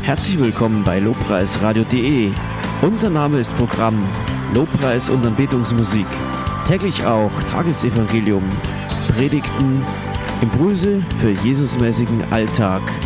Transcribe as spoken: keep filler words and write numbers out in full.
Herzlich willkommen bei lobpreisradio punkt de. Unser Name ist Programm Lobpreis und Anbetungsmusik. Täglich auch Tagesevangelium, Predigten, Impulse für Jesusmäßigen Alltag.